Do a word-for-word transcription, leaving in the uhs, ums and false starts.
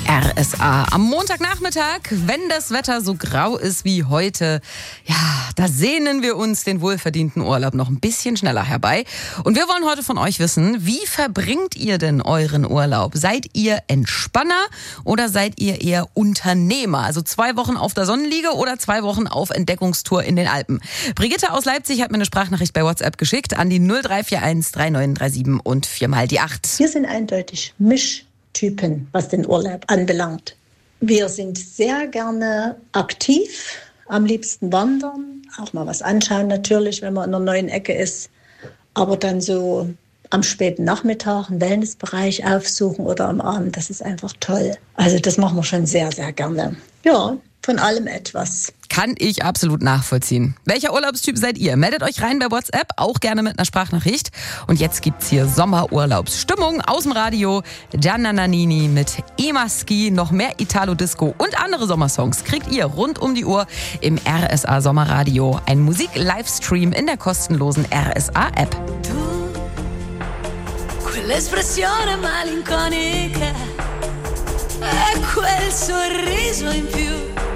R S A. Am Montagnachmittag, wenn das Wetter so grau ist wie heute, ja, da sehnen wir uns den wohlverdienten Urlaub noch ein bisschen schneller herbei. Und wir wollen heute von euch wissen, wie verbringt ihr denn euren Urlaub? Seid ihr Entspanner oder seid ihr eher Unternehmer? Also zwei Wochen auf der Sonnenliege oder zwei Wochen auf Entdeckungstour in den Alpen? Brigitte aus Leipzig hat mir eine Sprachnachricht bei WhatsApp geschickt an die null drei vier eins drei neun drei sieben und viermal die acht. Wir sind eindeutig Mischtypen, was den Urlaub anbelangt. Wir sind sehr gerne aktiv, am liebsten wandern, auch mal was anschauen natürlich, wenn man in einer neuen Ecke ist. Aber dann so am späten Nachmittag einen Wellnessbereich aufsuchen oder am Abend, das ist einfach toll. Also das machen wir schon sehr, sehr gerne. Ja, von allem etwas. Kann ich absolut nachvollziehen. Welcher Urlaubstyp seid ihr? Meldet euch rein bei WhatsApp, auch gerne mit einer Sprachnachricht. Und jetzt gibt's hier Sommerurlaubsstimmung aus dem Radio. Gianna Nannini mit E-Maschi, noch mehr Italo-Disco und andere Sommersongs kriegt ihr rund um die Uhr im R S A Sommerradio. Ein Musik-Livestream in der kostenlosen R S A-App. Tu, quell'espressione malinconica e quel sorriso in più.